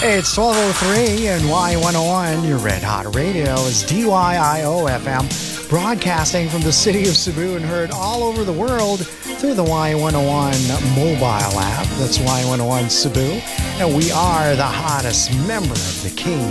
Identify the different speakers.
Speaker 1: It's 12:03 and Y101, your Red Hot Radio, is DYIO FM, broadcasting from the city of Cebu and heard all over the world through the Y101 mobile app. That's Y101 Cebu. And we are the hottest member of the King